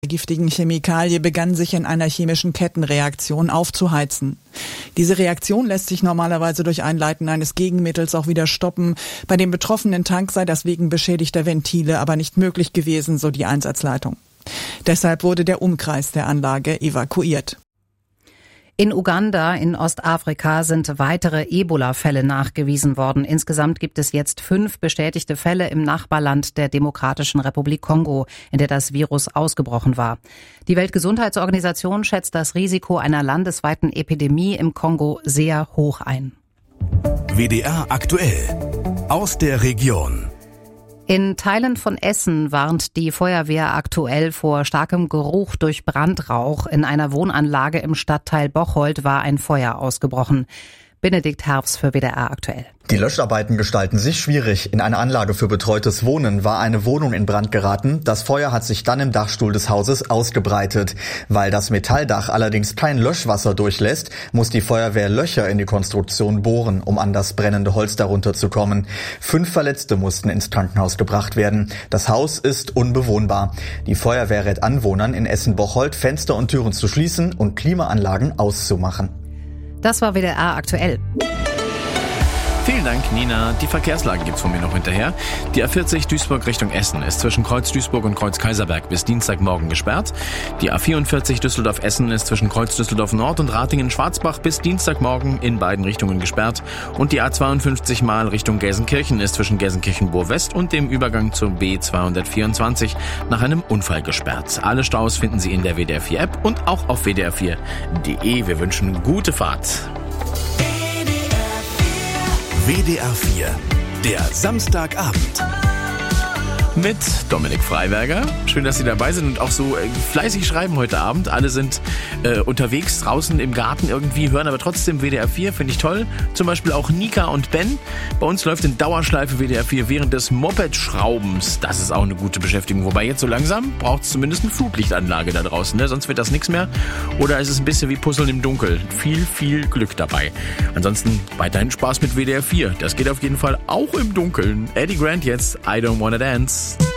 giftigen Chemikalie begann sich in einer chemischen Kettenreaktion aufzuheizen. Diese Reaktion lässt sich normalerweise durch Einleiten eines Gegenmittels auch wieder stoppen. Bei dem betroffenen Tank sei das wegen beschädigter Ventile aber nicht möglich gewesen, so die Einsatzleitung. Deshalb wurde der Umkreis der Anlage evakuiert. In Uganda in Ostafrika sind weitere Ebola-Fälle nachgewiesen worden. Insgesamt gibt es jetzt 5 bestätigte Fälle im Nachbarland der Demokratischen Republik Kongo, in der das Virus ausgebrochen war. Die Weltgesundheitsorganisation schätzt das Risiko einer landesweiten Epidemie im Kongo sehr hoch ein. WDR aktuell aus der Region. In Teilen von Essen warnt die Feuerwehr aktuell vor starkem Geruch durch Brandrauch. In einer Wohnanlage im Stadtteil Bocholt war ein Feuer ausgebrochen. Benedikt Herbst für WDR aktuell. Die Löscharbeiten gestalten sich schwierig. In einer Anlage für betreutes Wohnen war eine Wohnung in Brand geraten. Das Feuer hat sich dann im Dachstuhl des Hauses ausgebreitet. Weil das Metalldach allerdings kein Löschwasser durchlässt, muss die Feuerwehr Löcher in die Konstruktion bohren, um an das brennende Holz darunter zu kommen. 5 Verletzte mussten ins Krankenhaus gebracht werden. Das Haus ist unbewohnbar. Die Feuerwehr rät Anwohnern in Essen-Bocholt, Fenster und Türen zu schließen und Klimaanlagen auszumachen. Das war WDR aktuell. Vielen Dank, Nina. Die Verkehrslage gibt's von mir noch hinterher. Die A40 Duisburg Richtung Essen ist zwischen Kreuz Duisburg und Kreuz Kaiserberg bis Dienstagmorgen gesperrt. Die A44 Düsseldorf-Essen ist zwischen Kreuz Düsseldorf Nord und Ratingen-Schwarzbach bis Dienstagmorgen in beiden Richtungen gesperrt. Und die A52 Mal Richtung Gelsenkirchen ist zwischen Gelsenkirchen-Burg-West und dem Übergang zur B224 nach einem Unfall gesperrt. Alle Staus finden Sie in der WDR 4 App und auch auf wdr4.de. Wir wünschen gute Fahrt. WDR 4, der Samstagabend. Mit Dominik Freiberger. Schön, dass Sie dabei sind und auch so fleißig schreiben heute Abend. Alle sind unterwegs draußen im Garten irgendwie, hören aber trotzdem WDR 4, finde ich toll. Zum Beispiel auch Nika und Ben. Bei uns läuft in Dauerschleife WDR 4 während des Moped-Schraubens. Das ist auch eine gute Beschäftigung. Wobei jetzt so langsam braucht es zumindest eine Flutlichtanlage da draußen, ne? Sonst wird das nichts mehr. Oder ist es ein bisschen wie Puzzeln im Dunkeln. Viel Glück dabei. Ansonsten weiterhin Spaß mit WDR 4. Das geht auf jeden Fall auch im Dunkeln. Eddie Grant jetzt, I Don't Wanna Dance.